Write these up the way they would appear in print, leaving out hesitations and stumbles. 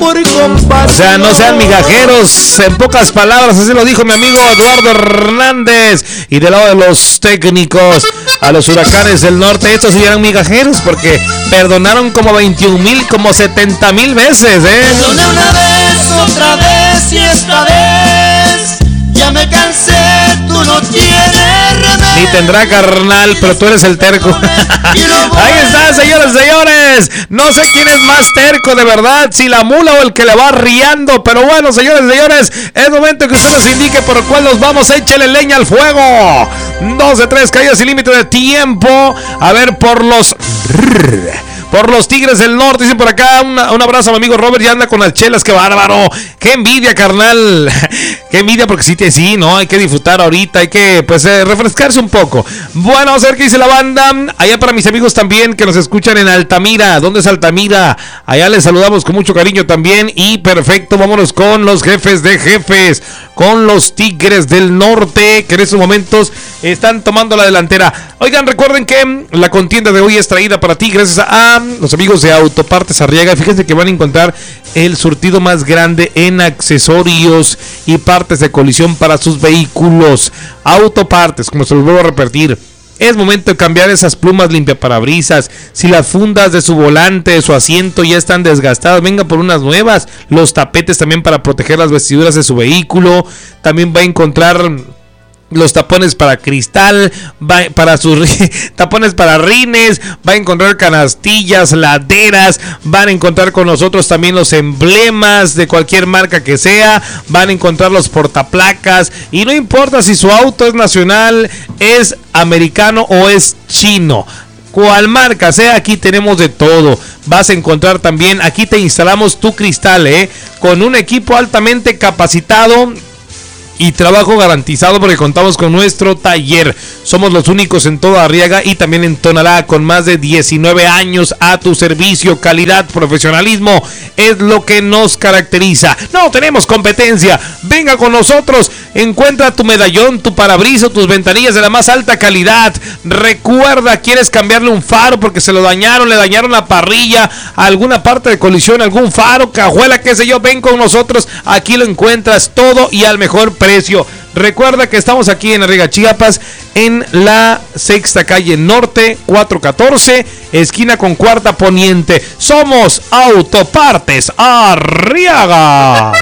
por compasión. O sea, no sean migajeros, en pocas palabras, así lo dijo mi amigo Eduardo Hernández. Y del lado de los técnicos, a los Huracanes del Norte, estos sí eran migajeros porque perdonaron como 21,000, como 70,000 veces, Perdoné una vez, otra vez y esta vez ya me cansé, tú no tienes remedio. Ni tendrá, carnal, pero tú eres el terco. Ahí está, señores, señores. No sé quién es más terco, de verdad, si la mula o el que le va riando. Pero bueno, señores, señores, es momento que usted nos indique por el cual nos vamos. Échele leña al fuego. 2 de 3 caídas sin límite de tiempo. A ver, por los Tigres del Norte, dicen por acá. Un abrazo a mi amigo Robert, ya anda con las chelas, qué bárbaro. Qué envidia, carnal. Qué envidia, porque sí, ¿no? Hay que disfrutar ahorita, hay que, pues, refrescarse un poco. Bueno, vamos a ver qué dice la banda. Allá para mis amigos también que nos escuchan en Altamira. ¿Dónde es Altamira? Allá les saludamos con mucho cariño también. Y perfecto, vámonos con los jefes de jefes, con los Tigres del Norte, que en estos momentos están tomando la delantera. Oigan, recuerden que la contienda de hoy es traída para ti gracias a los amigos de Autopartes Arriaga. Fíjense que van a encontrar el surtido más grande en accesorios y partes de colisión para sus vehículos. Autopartes, como se los vuelvo a repetir, es momento de cambiar esas plumas limpiaparabrisas. Si las fundas de su volante, de su asiento ya están desgastadas, venga por unas nuevas. Los tapetes también para proteger las vestiduras de su vehículo. También va a encontrar los tapones para cristal, para sus tapones para rines, va a encontrar canastillas, laderas, van a encontrar con nosotros también los emblemas de cualquier marca que sea, van a encontrar los portaplacas, y no importa si su auto es nacional, es americano o es chino. Cual marca sea, aquí tenemos de todo. Vas a encontrar también, aquí te instalamos tu cristal, con un equipo altamente capacitado y trabajo garantizado, porque contamos con nuestro taller. Somos los únicos en toda Arriaga y también en Tonalá, con más de 19 años a tu servicio. Calidad, profesionalismo es lo que nos caracteriza. No tenemos competencia. Venga con nosotros. Encuentra tu medallón, tu parabrisas, tus ventanillas de la más alta calidad. Recuerda, quieres cambiarle un faro porque se lo dañaron, le dañaron la parrilla, alguna parte de colisión, algún faro, cajuela, qué sé yo, ven con nosotros. Aquí lo encuentras todo y al mejor precio. Recuerda que estamos aquí en Arriaga, Chiapas, en la Sexta Calle Norte, 414, esquina con Cuarta Poniente. Somos Autopartes Arriaga.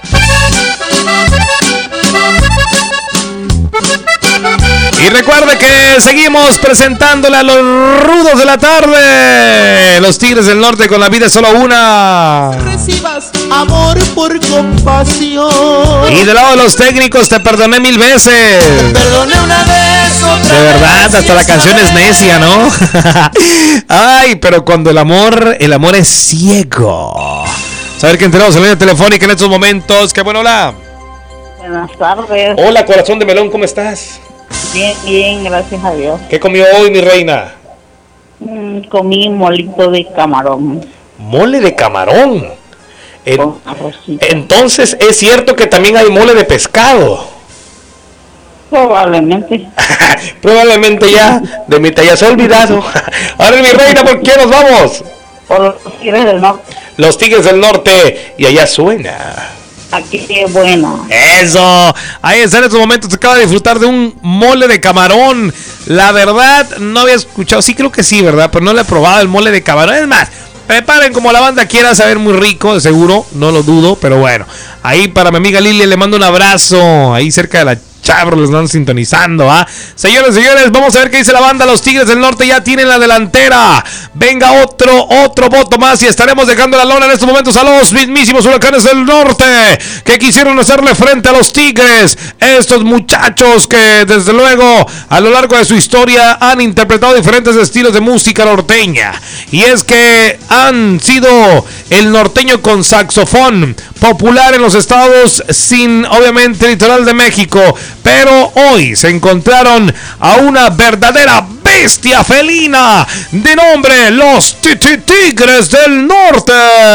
Y recuerde que seguimos presentándole a los rudos de la tarde. Los Tigres del Norte, con la vida es solo una. Recibas amor por compasión. Y del lado de los técnicos, te perdoné 1000 veces. Te perdoné una vez, otra de verdad, vez, hasta la canción es necia, ¿no? Ay, pero cuando el amor es ciego. Saber que tenemos en línea telefónica en estos momentos. Qué bueno, hola. Buenas tardes. Hola, corazón de melón, ¿cómo estás? Bien, bien, gracias a Dios. ¿Qué comió hoy, mi reina? Comí molito de camarón. Mole de camarón. Con arrocito. Entonces, ¿es cierto que también hay mole de pescado? Probablemente. Probablemente ya, de mi talla se ha olvidado. Ahora, mi reina, ¿por qué nos vamos? Por los Tigres del Norte. Los Tigres del Norte, y allá suena. Aquí es bueno. Eso. Ahí está, en estos momentos se acaba de disfrutar de un mole de camarón. La verdad, no había escuchado. Sí, creo que sí, ¿verdad? Pero no le he probado el mole de camarón. Es más, preparen como la banda quiera, saber muy rico, seguro. No lo dudo, pero bueno. Ahí para mi amiga Lilia le mando un abrazo. Ahí cerca de la Chabro, los están sintonizando, Señores, vamos a ver qué dice la banda. Los Tigres del Norte ya tienen la delantera. Venga otro voto más y estaremos dejando la lona en estos momentos a los mismísimos Huracanes del Norte, que quisieron hacerle frente a los Tigres. Estos muchachos que desde luego a lo largo de su historia han interpretado diferentes estilos de música norteña. Y es que han sido el norteño con saxofón, popular en los estados sin, obviamente, litoral de México. Pero hoy se encontraron a una verdadera bestia felina de nombre los Tigres del Norte.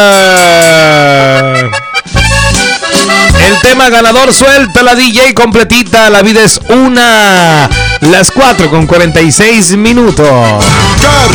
El tema ganador, suelta la DJ completita. La vida es una. Las 4:46.